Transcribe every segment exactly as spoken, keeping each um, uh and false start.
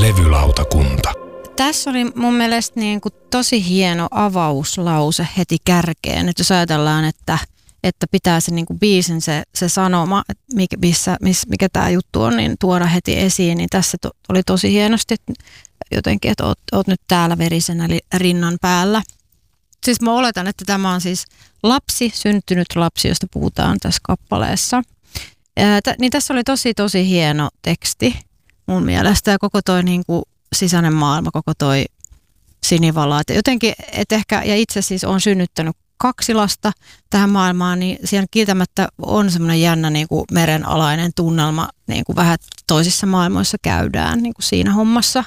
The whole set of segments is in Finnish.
Levylautakunta. Tässä oli mun mielestä niin kuin tosi hieno avauslause heti kärkeen, että jos ajatellaan, että, että pitää se niin kuin biisin se, se sanoma, mikä, missä, mikä tämä juttu on, niin tuoda heti esiin, niin tässä to, oli tosi hienosti että jotenkin, että oot, oot nyt täällä verisenä rinnan päällä. Siis mä oletan, että tämä on siis lapsi, syntynyt lapsi, josta puhutaan tässä kappaleessa. Ää, t- niin tässä oli tosi tosi hieno teksti mun mielestä ja koko toi niin kuin sisäinen maailma, koko toi sinivala. Et jotenkin, et ehkä, ja itse siis on synnyttänyt kaksi lasta tähän maailmaan, niin siellä kieltämättä on semmoinen jännä niin kuin merenalainen tunnelma, niin kuin vähän toisissa maailmoissa käydään niin kuin siinä hommassa.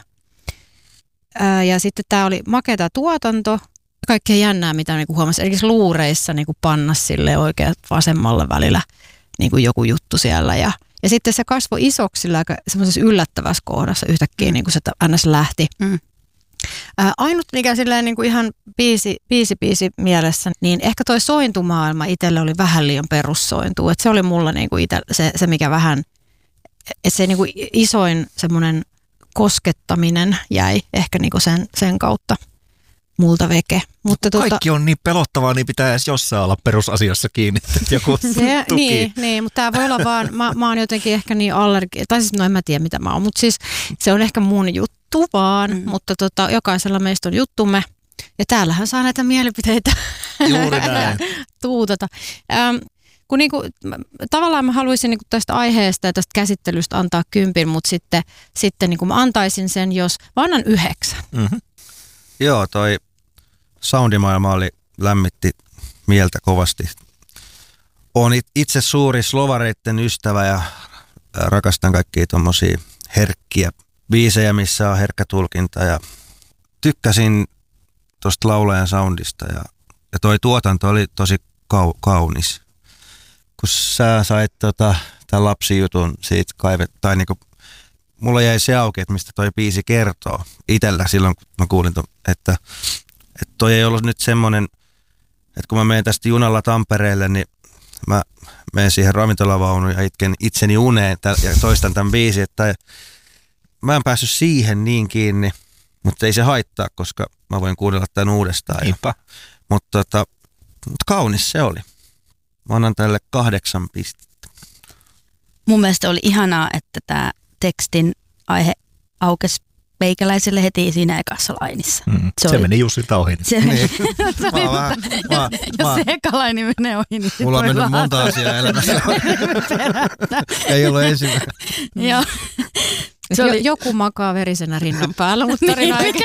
Ää, ja sitten tämä oli makeata tuotanto, kaikkea jännää, mitä niin kuin huomasi, eli luureissa niin kuin panna sille oikein vasemmalle välillä niin kuin joku juttu siellä ja Ja sitten se kasvoi isoksi sillä aika semmoisessa yllättävässä kohdassa yhtäkkiä, niin kuin se ns. Lähti. Mm. Ää, ainut, mikä silleen niin kuin ihan biisi, biisi, biisi mielessä, niin ehkä toi sointumaailma itselle oli vähän liian perussointu. Että se oli mulla niin kuin ite, se, se, mikä vähän, että se niin kuin isoin semmoinen koskettaminen jäi ehkä niin kuin sen, sen kautta multa veke. Mutta kaikki tuota, on niin pelottavaa, niin pitää edes jossain olla perusasiassa kiinni, että joku se, tuki. Niin, niin, mutta tämä voi olla vaan, mä, mä oon jotenkin ehkä niin allergi, tai siis no en mä tiedä mitä mä oon, mutta siis se on ehkä mun juttu vaan, mm. mutta tota, jokaisella meistä on juttumme, ja täällähän saa näitä mielipiteitä Juuri näin. tuutata. Ähm, kun niinku, tavallaan mä haluaisin niinku tästä aiheesta ja tästä käsittelystä antaa kympin, mutta sitten, sitten niinku mä antaisin sen, jos mä annan yhdeksän. Mm-hmm. Joo, toi soundimaailma oli, lämmitti mieltä kovasti. Olen itse suuri slovareitten ystävä ja rakastan kaikkia tommosia herkkiä biisejä, missä on herkkä tulkinta. Ja tykkäsin tosta laulajan soundista ja, ja toi tuotanto oli tosi kau, kaunis. Kun sä sait tota, tämän lapsijutun siitä kaivet, tai niinku, mulla jäi se auki, että mistä toi biisi kertoo itsellä silloin, kun mä kuulin, to, että Että toi ei ollut nyt semmoinen, että kun mä menen tästä junalla Tampereelle, niin mä menen siihen ravintolavaunuun ja itken itseni uneen ja toistan tämän biisin. Että mä en päässyt siihen niin kiinni, mutta ei se haittaa, koska mä voin kuunnella tämän uudestaan. Ja, mutta tota, mut kaunis se oli. Mä annan tälle kahdeksan pistettä. Mun mielestä oli ihanaa, että tämä tekstin aihe aukesi meikäläiselle heti siinä ekassa lainissa. Mm, se, se oli, meni Jussilta ohi. Se, niin. se oli, mä, mä, jos mä, se eka laini menee ohi, niin mulla on mennyt monta laata. asiaa elämässä. Ei ollut ensimmäinen. Joo. Se oli, joku makaa verisenä rinnan päällä, mutta tarina ei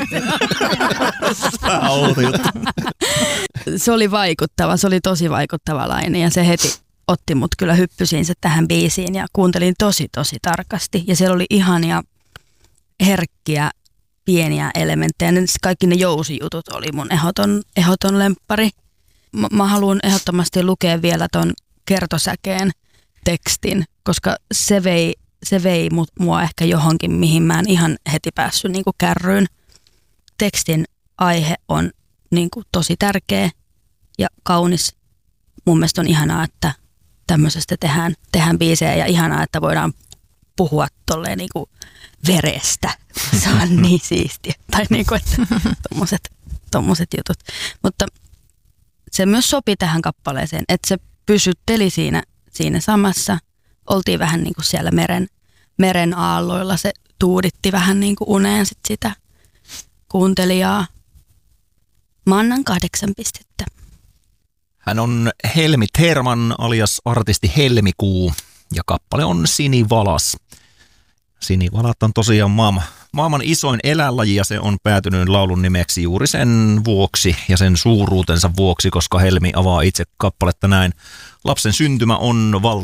Se oli vaikuttava, se oli tosi vaikuttava laini ja se heti otti mut kyllä hyppysiinsä tähän biisiin ja kuuntelin tosi tosi tarkasti. Ja siellä oli ihania herkkiä, pieniä elementtejä. Kaikki ne jousijutut oli mun ehdoton, ehdoton lemppari. Mä, mä haluan ehdottomasti lukea vielä ton kertosäkeen tekstin, koska se vei, se vei mua ehkä johonkin, mihin mä en ihan heti päässyt niin kuin kärryyn. Tekstin aihe on niin kuin tosi tärkeä ja kaunis. Mun mielestä on ihanaa, että tämmöisestä tehdään, tehdään biisejä ja ihanaa, että voidaan puhua tolleen niin kuin verestä. Se on niin siistiä. Tai niin kuin, että tommoset, tommoset jutut. Mutta se myös sopi tähän kappaleeseen, että se pysytteli siinä, siinä samassa. Oltiin vähän niin kuin siellä meren, meren aalloilla. Se tuuditti vähän niin kuin uneen sit sitä kuuntelijaa. Mä annan kahdeksan pistettä. Hän on Helmi Terman alias artisti Helmikuu ja kappale on Sinivalas. Sinivalat on tosiaan maailman, maailman isoin eläinlaji ja se on päätynyt laulun nimeksi juuri sen vuoksi ja sen suuruutensa vuoksi, koska Helmi avaa itse kappaletta näin. Lapsen syntymä on valtava